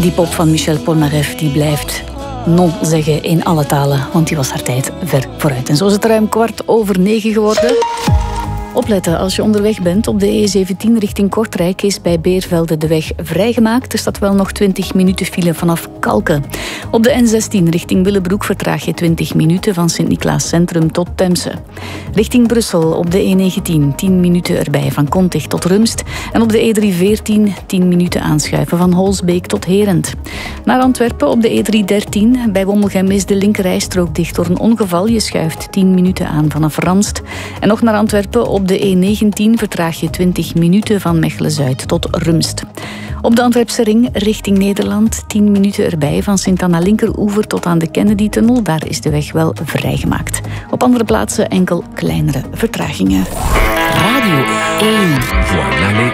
die pop van Michel Polnareff die blijft non zeggen in alle talen, want die was haar tijd ver vooruit. En zo is het ruim 9:15 geworden. Opletten als je onderweg bent. Op de E17 richting Kortrijk is bij Beervelde de weg vrijgemaakt. Er staat wel nog 20 minuten file vanaf Kalken. Op de N16 richting Willebroek vertraag je 20 minuten van Sint-Niklaas Centrum tot Temse. Richting Brussel op de E19 10 minuten erbij van Kontig tot Rumst. En op de E314 10 minuten aanschuiven van Holsbeek tot Herent. Naar Antwerpen op de E313. Bij Wommelgem is de linkerrijstrook dicht door een ongeval. Je schuift 10 minuten aan vanaf Ranst. En nog naar Antwerpen op de E19 vertraag je 20 minuten van Mechelen-Zuid tot Rumst. Op de Antwerpse ring richting Nederland 10 minuten erbij van Sint-Anna Linkeroever tot aan de Kennedy-tunnel. Daar is de weg wel vrijgemaakt. Op andere plaatsen enkel kleinere vertragingen. Radio 1. Voilà les